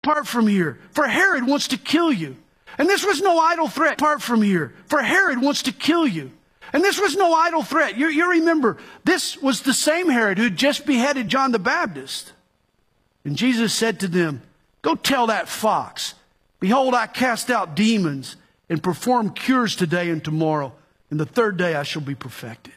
Depart from here, for Herod wants to kill you. And this was no idle threat. Depart from here, for Herod wants to kill you. And this was no idle threat. You remember, this was the same Herod who had just beheaded John the Baptist. And Jesus said to them, go tell that fox, behold, I cast out demons and perform cures today and tomorrow. And the third day I shall be perfected.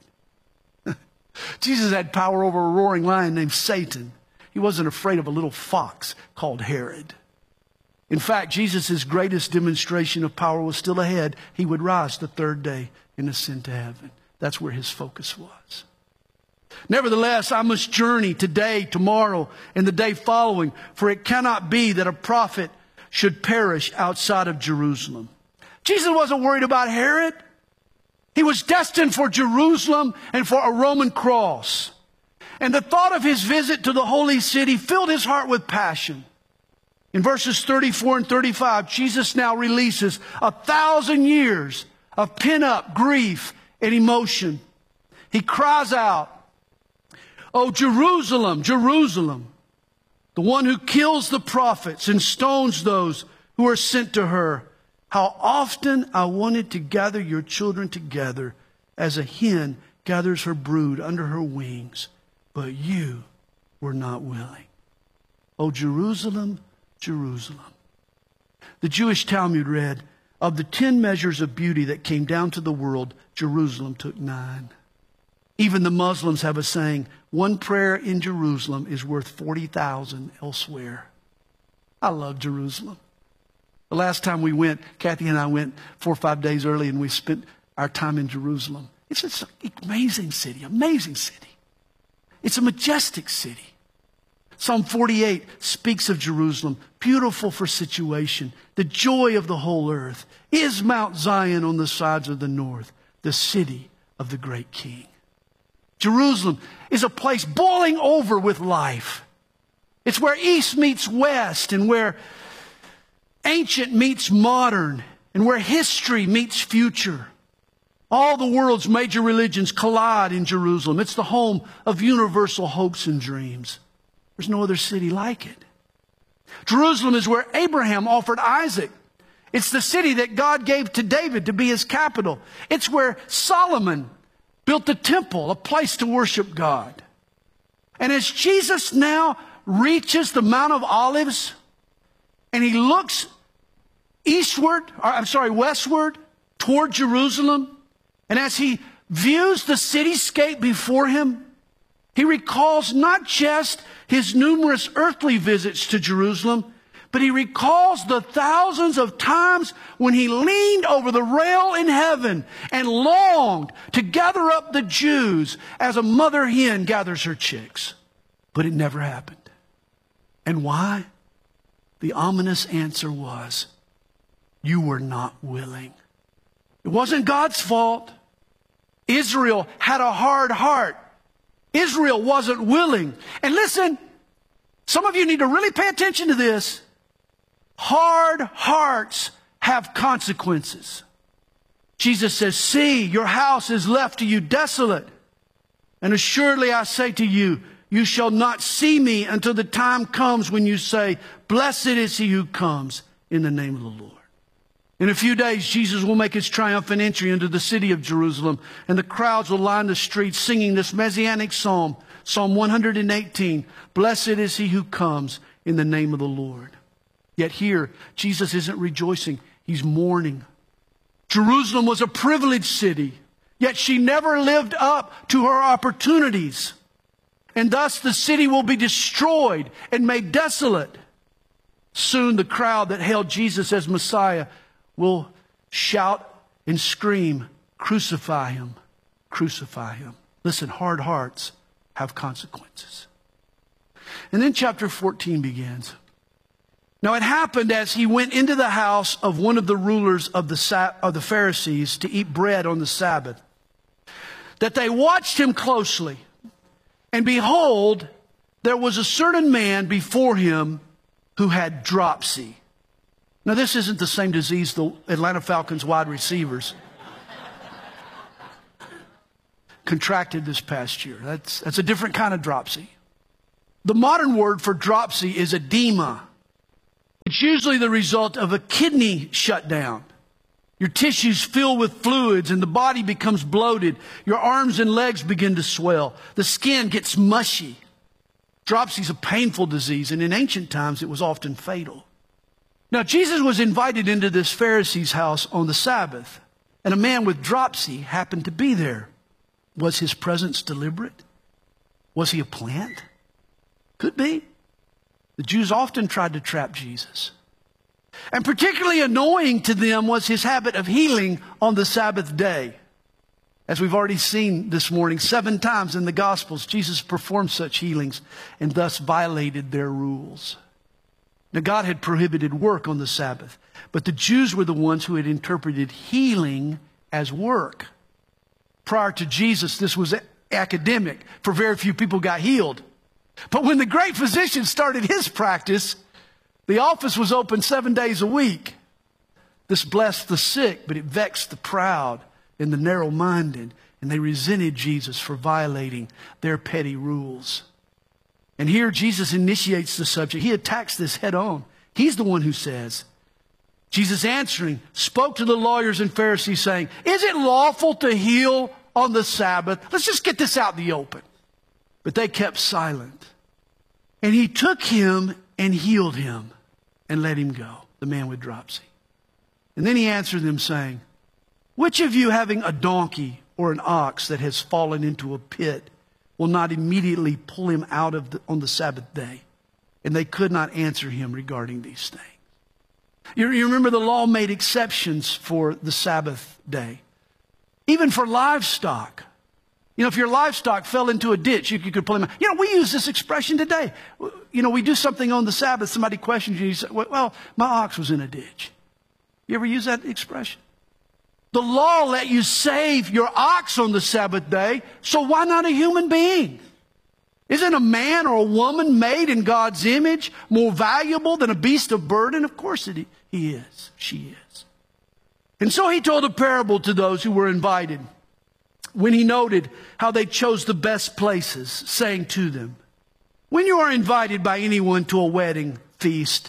Jesus had power over a roaring lion named Satan. He wasn't afraid of a little fox called Herod. In fact, Jesus' greatest demonstration of power was still ahead. He would rise the third day and ascend to heaven. That's where his focus was. Nevertheless, I must journey today, tomorrow, and the day following, for it cannot be that a prophet should perish outside of Jerusalem. Jesus wasn't worried about Herod. He was destined for Jerusalem and for a Roman cross. And the thought of his visit to the holy city filled his heart with passion. In verses 34 and 35, Jesus now releases 1,000 years of pent-up grief and emotion. He cries out, "Oh, Jerusalem, Jerusalem, the one who kills the prophets and stones those who are sent to her. How often I wanted to gather your children together as a hen gathers her brood under her wings, but you were not willing. Oh, Jerusalem, Jerusalem." The Jewish Talmud read, of the 10 measures of beauty that came down to the world, Jerusalem took 9. Even the Muslims have a saying, one prayer in Jerusalem is worth 40,000 elsewhere. I love Jerusalem. The last time we went, Kathy and I went 4 or 5 days early, and we spent our time in Jerusalem. It's just an amazing city, amazing city. It's a majestic city. Psalm 48 speaks of Jerusalem, beautiful for situation, the joy of the whole earth. Is Mount Zion on the sides of the north, the city of the great King. Jerusalem is a place boiling over with life. It's where East meets West, and where ancient meets modern, and where history meets future. All the world's major religions collide in Jerusalem. It's the home of universal hopes and dreams. There's no other city like it. Jerusalem is where Abraham offered Isaac. It's the city that God gave to David to be his capital. It's where Solomon built the temple, a place to worship God. And as Jesus now reaches the Mount of Olives, and he looks westward toward Jerusalem, and as he views the cityscape before him, he recalls not just his numerous earthly visits to Jerusalem, but he recalls the thousands of times when he leaned over the rail in heaven and longed to gather up the Jews as a mother hen gathers her chicks. But it never happened. And why? The ominous answer was, you were not willing. It wasn't God's fault. Israel had a hard heart. Israel wasn't willing. And listen, some of you need to really pay attention to this. Hard hearts have consequences. Jesus says, see, your house is left to you desolate. And assuredly I say to you, you shall not see me until the time comes when you say, blessed is he who comes in the name of the Lord. In a few days, Jesus will make his triumphant entry into the city of Jerusalem, and the crowds will line the streets singing this messianic psalm, Psalm 118, blessed is he who comes in the name of the Lord. Yet here, Jesus isn't rejoicing, he's mourning. Jerusalem was a privileged city, yet she never lived up to her opportunities. And thus the city will be destroyed and made desolate. Soon the crowd that hailed Jesus as Messiah will shout and scream, crucify him, crucify him. Listen, hard hearts have consequences. And then chapter 14 begins. Now it happened as he went into the house of one of the rulers of the Pharisees to eat bread on the Sabbath, that they watched him closely. And behold, there was a certain man before him who had dropsy. Now, this isn't the same disease the Atlanta Falcons wide receivers contracted this past year. That's a different kind of dropsy. The modern word for dropsy is edema. It's usually the result of a kidney shutdown. Your tissues fill with fluids and the body becomes bloated. Your arms and legs begin to swell. The skin gets mushy. Dropsy is a painful disease, and in ancient times it was often fatal. Now, Jesus was invited into this Pharisee's house on the Sabbath, and a man with dropsy happened to be there. Was his presence deliberate? Was he a plant? Could be. The Jews often tried to trap Jesus. And particularly annoying to them was his habit of healing on the Sabbath day. As we've already seen this morning, 7 times in the Gospels, Jesus performed such healings and thus violated their rules. Now, God had prohibited work on the Sabbath, but the Jews were the ones who had interpreted healing as work. Prior to Jesus, this was academic, for very few people got healed. But when the great physician started his practice, the office was open 7 days a week. This blessed the sick, but it vexed the proud and the narrow-minded, and they resented Jesus for violating their petty rules. And here Jesus initiates the subject. He attacks this head on. He's the one who says, Jesus answering, spoke to the lawyers and Pharisees saying, is it lawful to heal on the Sabbath? Let's just get this out in the open. But they kept silent. And he took him and healed him and let him go, the man with dropsy. And then he answered them saying, which of you having a donkey or an ox that has fallen into a pit will not immediately pull him out on the Sabbath day? And they could not answer him regarding these things. You remember the law made exceptions for the Sabbath day. Even for livestock. You know, if your livestock fell into a ditch, you could pull them out. You know, we use this expression today. You know, we do something on the Sabbath. Somebody questions you. You say, well, my ox was in a ditch. You ever use that expression? The law let you save your ox on the Sabbath day, so why not a human being? Isn't a man or a woman made in God's image more valuable than a beast of burden? Of course he is. She is. And so he told a parable to those who were invited when he noted how they chose the best places, saying to them, when you are invited by anyone to a wedding feast,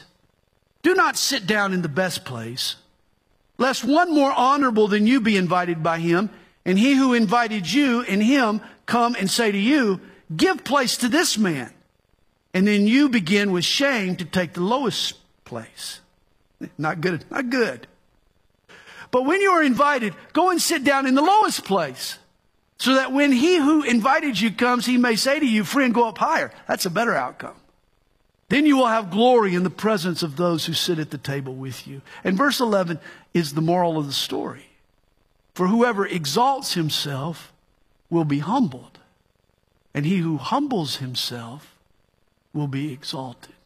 do not sit down in the best place, lest one more honorable than you be invited by him, and he who invited you and him come and say to you, give place to this man. And then you begin with shame to take the lowest place. Not good, not good. But when you are invited, go and sit down in the lowest place, so that when he who invited you comes, he may say to you, friend, go up higher. That's a better outcome. Then you will have glory in the presence of those who sit at the table with you. And verse 11 is the moral of the story. For whoever exalts himself will be humbled, and he who humbles himself will be exalted.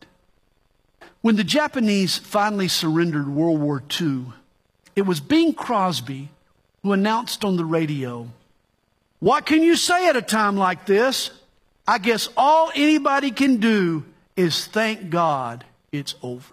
When the Japanese finally surrendered World War II, it was Bing Crosby who announced on the radio, what can you say at a time like this? I guess all anybody can do is thank God it's over.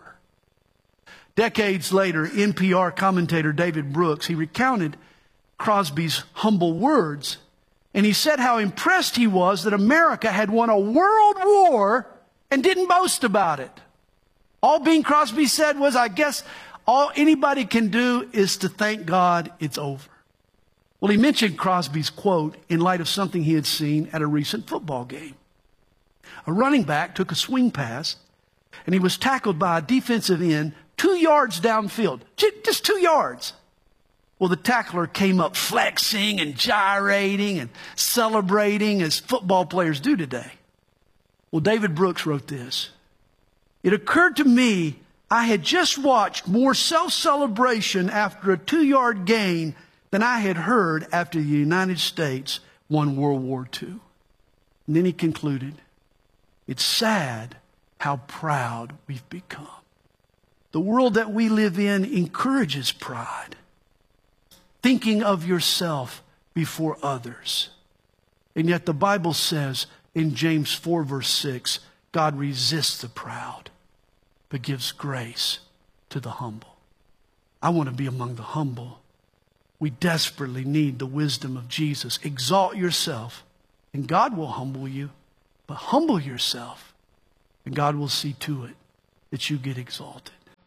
Decades later, NPR commentator David Brooks, he recounted Crosby's humble words, and he said how impressed he was that America had won a world war and didn't boast about it. All Bing Crosby said was, I guess all anybody can do is to thank God it's over. Well, he mentioned Crosby's quote in light of something he had seen at a recent football game. A running back took a swing pass, and he was tackled by a defensive end 2 yards downfield. Just 2 yards. Well, the tackler came up flexing and gyrating and celebrating as football players do today. Well, David Brooks wrote this. It occurred to me I had just watched more self-celebration after a 2-yard gain than I had heard after the United States won World War II. And then he concluded, it's sad how proud we've become. The world that we live in encourages pride, thinking of yourself before others. And yet the Bible says in James 4 verse 6, God resists the proud, but gives grace to the humble. I want to be among the humble. We desperately need the wisdom of Jesus. Exalt yourself, and God will humble you. But humble yourself, and God will see to it that you get exalted.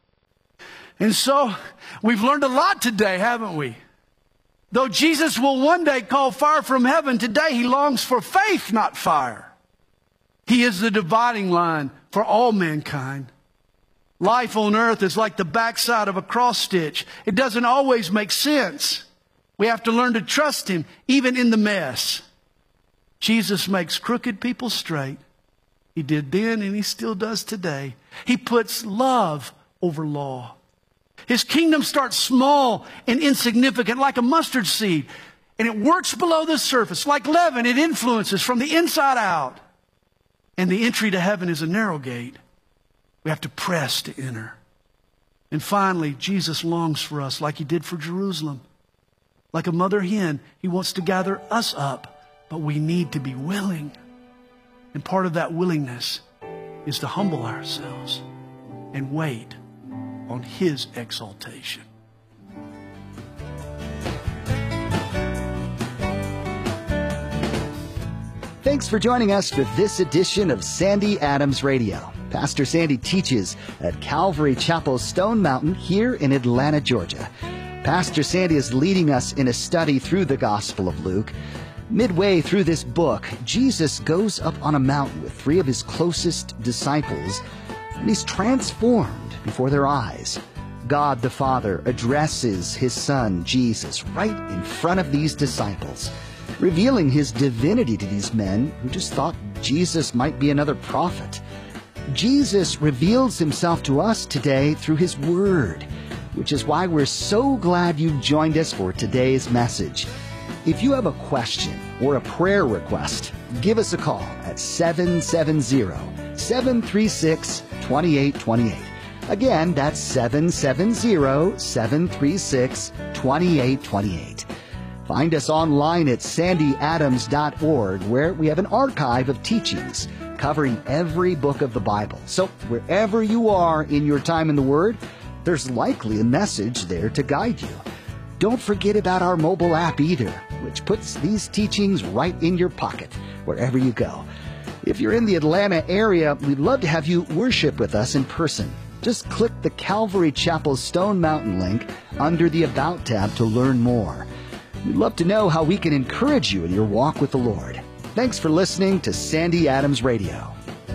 And so we've learned a lot today, haven't we? Though Jesus will one day call fire from heaven, today he longs for faith, not fire. He is the dividing line for all mankind. Life on earth is like the backside of a cross stitch. It doesn't always make sense. We have to learn to trust him, even in the mess. Jesus makes crooked people straight. He did then and he still does today. He puts love over law. His kingdom starts small and insignificant, like a mustard seed. And it works below the surface. Like leaven, it influences from the inside out. And the entry to heaven is a narrow gate. We have to press to enter. And finally, Jesus longs for us like he did for Jerusalem. Like a mother hen, he wants to gather us up, but we need to be willing. And part of that willingness is to humble ourselves and wait on his exaltation. Thanks for joining us for this edition of Sandy Adams Radio. Pastor Sandy teaches at Calvary Chapel Stone Mountain here in Atlanta, Georgia. Pastor Sandy is leading us in a study through the Gospel of Luke. Midway through this book, Jesus goes up on a mountain with three of his closest disciples, and he's transformed before their eyes. God the Father addresses his Son, Jesus, right in front of these disciples, revealing his divinity to these men who just thought Jesus might be another prophet. Jesus reveals himself to us today through his Word, which is why we're so glad you've joined us for today's message. If you have a question or a prayer request, give us a call at 770-736-2828. Again, that's 770-736-2828. Find us online at sandyadams.org, where we have an archive of teachings covering every book of the Bible. So wherever you are in your time in the Word, there's likely a message there to guide you. Don't forget about our mobile app either, which puts these teachings right in your pocket wherever you go. If you're in the Atlanta area, we'd love to have you worship with us in person. Just click the Calvary Chapel Stone Mountain link under the About tab to learn more. We'd love to know how we can encourage you in your walk with the Lord. Thanks for listening to Sandy Adams Radio.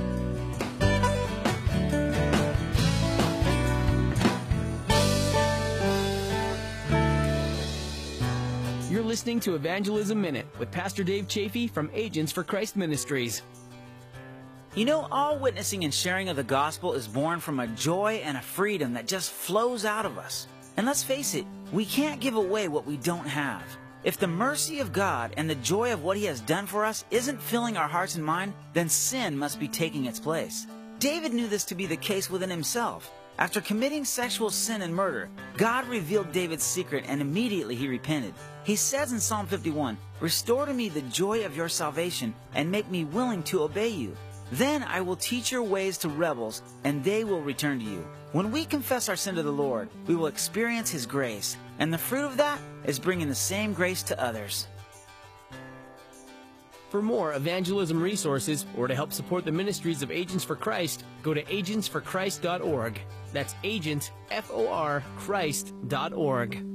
You're listening to Evangelism Minute with Pastor Dave Chafee from Agents for Christ Ministries. You know, all witnessing and sharing of the gospel is born from a joy and a freedom that just flows out of us. And let's face it, we can't give away what we don't have. If the mercy of God and the joy of what he has done for us isn't filling our hearts and mind, then sin must be taking its place. David knew this to be the case within himself. After committing sexual sin and murder, God revealed David's secret and immediately he repented. He says in Psalm 51, "Restore to me the joy of your salvation and make me willing to obey you. Then I will teach your ways to rebels, and they will return to you." When we confess our sin to the Lord, we will experience his grace, and the fruit of that is bringing the same grace to others. For more evangelism resources or to help support the ministries of Agents for Christ, go to agentsforchrist.org. That's agents, F-O-R, Christ.org.